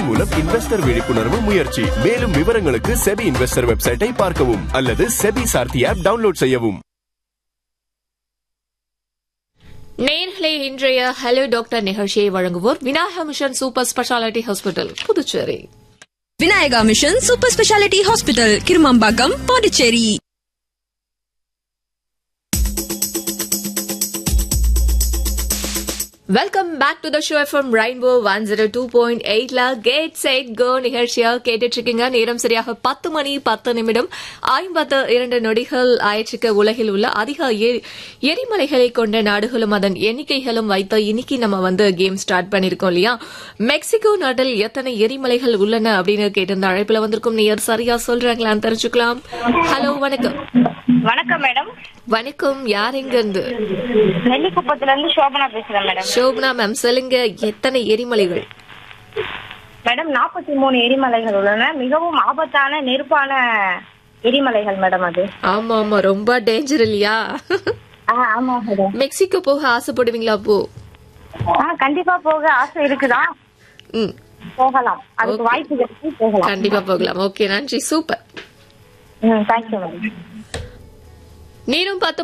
மூலம் இன்வெஸ்டர் விழிப்புணர்வு முயற்சி. மேலும் விவரங்களுக்கு செபி இன்வெஸ்டர் வெப்சைட்டை பார்க்கவும் அல்லது செபி சார்த்தி ஆப் டவுன்லோட் செய்யவும். நேயர்களே, இன்றைய ஹலோ டாக்டர் நிகழ்ச்சியை வழங்குவோர் Vinayaka mission super speciality hospital, Puducherry. Vinayaka mission super speciality hospital, Kirumampakkam, Pondicherry. Welcome back to the show FM rainbow 102.8ல get set go நிகழ்ச்சியா கேட்டுட்டு இருக்கீங்க. நேரம் சரியாக 10 மணி 10 நிமிடம் 52 நொடிகள் ஆயிற்றுக்கு. உலகில் உள்ள அதிக எரிமலைகளை கொண்ட நாடுகளும் அதன் எண்ணிக்கைகளும் வைத்து இன்னைக்கு நம்ம கேம் ஸ்டார்ட் பண்ணிருக்கோம் இல்லையா? மெக்சிகோ நாட்டில் எத்தனை எரிமலைகள் உள்ளன அப்படின்னு கேட்டிருந்த அழைப்புல வந்திருக்கும் நேயர் சரியா சொல்றாங்களான்னு தெரிஞ்சுக்கலாம். ஹலோ, வணக்கம். வணக்கம் மேடம். வணக்கம், யார் எங்க இருந்து? நெல்லிக்குப்பத்துல இருந்து சோபனா பேசுறேன் மேடம். சோபனா மேம், சொல்லுங்க, எத்தனை எரிமலைகள்? மேடம் 43 எரிமலைகள் உள்ளன. மிகவும் ஆபத்தான நெருப்பான எரிமலைகள் மேடம். அது ஆமா ஆமா, ரொம்ப டேஞ்சர் இல்லையா? ஆமா மேடம். மெக்சிகோ போக ஆசைப்படுவீங்களா? அப்போ கண்டிப்பா போக ஆசை இருக்குதான். போகலாம், அதுக்கு வாய்ப்பு கிடைச்சி போகலாம். கண்டிப்பா போகலாம். ஓகே, நன்றி, சூப்பர். Thank you madam. நீரும் 10